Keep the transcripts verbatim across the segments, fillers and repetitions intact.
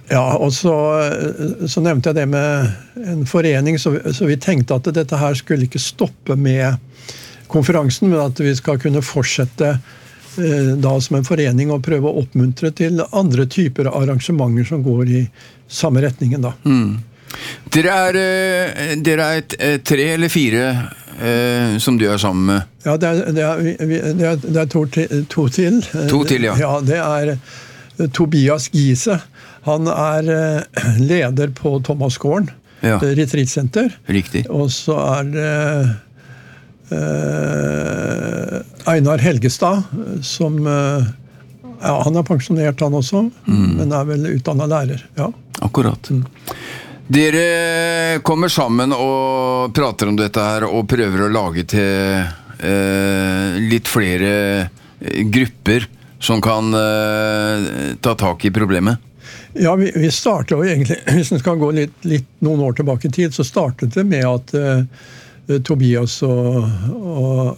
Ja, og så, så nevnte jeg det med en forening, så, så vi tenkte at dette her skulle ikke stoppe med konferansen, men at vi skal kunne fortsette eh, da som en forening og prøve å oppmuntre til andre typer arrangementer som går i samme retningen da. Mm. Dere er, eh, dere er et, et, tre eller fire eh, som du er sammen med? Ja, det er, det er, det er, det er to, to til. To til, ja. Ja, det er Tobias Giese. Han er leder på Thomasgården, ja. Retreatsenter. Riktig. Og så er det Uh, Einar Helgestad som uh, ja, han er pensjonert han også, mm. men er vel utdannet lærer, ja. Akkurat. Mm. Dere kommer sammen og prater om dette her og prøver å lage til uh, litt flere grupper som kan uh, ta tak i problemet. Ja, vi, vi startet jo egentlig, hvis vi skal gå litt, litt noen år tilbake i tid, så startet det med at uh, Tobias og, og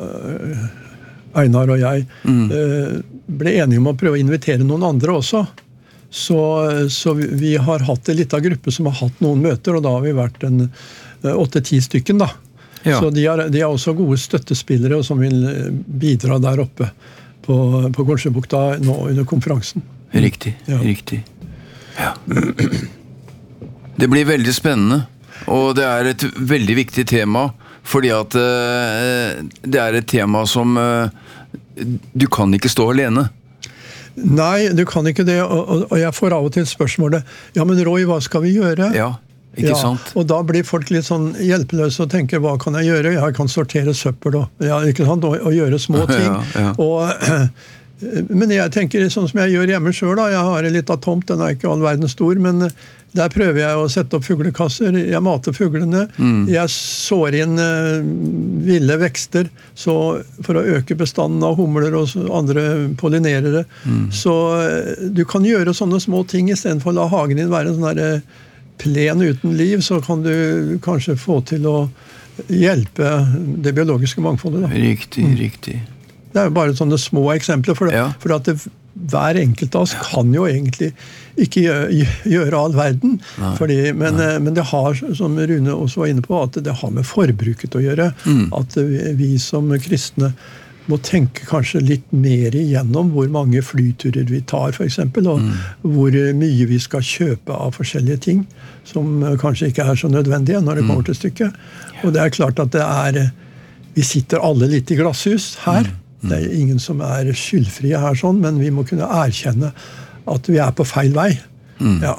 Einar og jeg mm. ble enige om å prøve å invitere noen andre også. Så, så vi har hatt en liten gruppe som har hatt noen møter, og da har vi vært en åtte-ti stykken da. Ja. Så de er, de er også gode støttespillere som vil bidra der oppe på, på Golsjøbukta nå under konferansen. Riktig, ja. Riktig. Ja. Det blir veldig spennende, og det er et veldig viktig tema. Fordi at uh, det er et tema som uh, du kan ikke stå alene. Nei, du kan ikke det, og, og jeg får av og til spørsmålet, ja, men Roy, hva skal vi gjøre? Ja, ikke ja, sant? Og da blir folk litt sånn hjelpeløse og tenker, hva kan jeg gjøre? Jeg kan sortere søppel og, ja, ikke sant? og, og gjøre små ting. Ja, ja. Og, men jeg tenker sånn som jeg gjør hjemme selv da, jeg har en litt av tomt, den er ikke all verden stor, men der prøver jeg å sette opp fuglekasser, jeg mater fuglene, mm. jeg sår inn uh, ville vekster så for å øke bestanden av humler og andre pollinerere. Mm. Så uh, du kan gjøre sånne små ting i stedet for å la hagen din være en sånn der uh, plen uten liv, så kan du kanskje få til å hjelpe det biologiske mangfoldet. Da. Riktig, mm. riktig. Det er jo bare sånne små eksempler, for, ja. for at det, hver enkelt av oss kan jo egentlig ikke gjøre, gjøre all verden. Fordi, men, men det har, som Rune også var inne på, at det har med forbruket å gjøre. Mm. At vi, vi som kristne må tenke kanskje litt mer igjennom hvor mange flyturer vi tar, for eksempel, og mm. hvor mye vi skal kjøpe av forskjellige ting, som kanskje ikke er så nødvendige når det kommer til stykket. Og det er klart at det er, vi sitter alle litt i glasshus her. Mm. Det er ingen som er skyldfrie her sånn, men vi må kunne erkjenne at vi er på feil vei. Mm. Ja.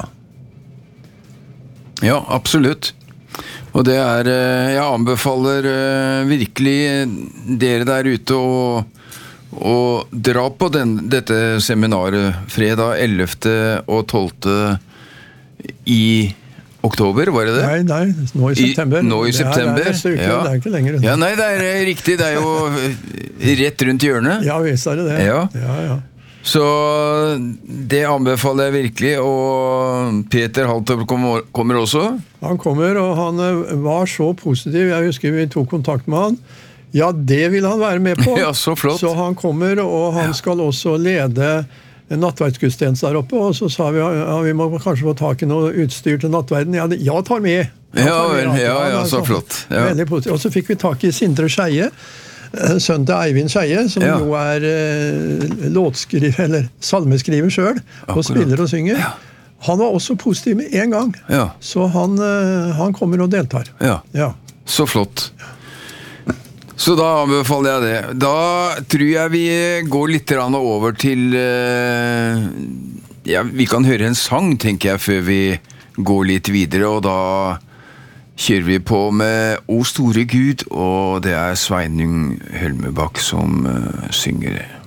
Ja, absolutt. Og det er, jeg anbefaler virkelig dere der ute å, å dra på den, dette seminaret fredag ellevte og tolvte i oktober, var det det? Nei, nei, nå i september. I, nå i september. Det er neste uke, ja. Det er ikke lenger. Ja, nei, det er riktig, det er jo rett rundt hjørnet. Ja, visst er det det. Ja. Ja, ja. Så det anbefaler jeg virkelig, og Peter Haltorp kommer, kommer også. Han kommer, og han var så positiv. Jeg husker vi tok kontakt med han. Ja, det vil han være med på. Ja, så flott. Så han kommer, og han skal også lede en nattverdsgudstjeneste der oppe, og så sa vi, ja, vi må kanskje få tak i noe utstyr til nattverden. Ja, jeg tar med. Jeg tar med ja, ja, ja, ja, så flott. Ja. Veldig positivt. Og så fikk vi tak i Sindre Skeie, sønn til Eivind Skeie, som ja. jo er eh, låtskriver, eller salmeskriver selv, og spiller og synger. Ja. Han var også positiv med en gang. Ja. Så han, eh, han kommer og deltar. Ja, ja. Så flott. Så da anbefaler jeg det. Da tror jeg vi går litt over til ja, vi kan høre en sang, tenker jeg, før vi går litt videre, og da kjører vi på med O store Gud, og det er Sveinung Hølmebakk som uh, synger det.